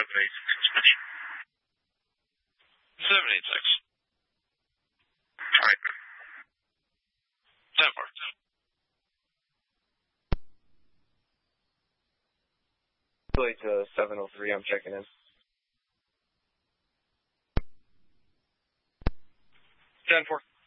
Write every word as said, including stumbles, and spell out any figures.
seven eight six. All right. ten four. Philly to seven oh three, I'm checking in. ten four.